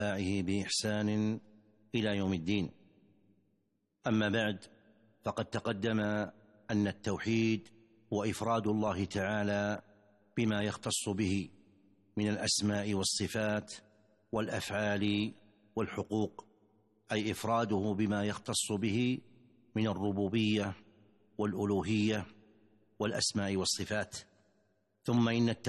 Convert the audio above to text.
بإحسان إلى يوم الدين. أما بعد، فقد تقدم أن التوحيد هو إفراد الله تعالى بما يختص به من الأسماء والصفات والأفعال والحقوق، أي إفراده بما يختص به من الربوبية والألوهية والأسماء والصفات. ثم إن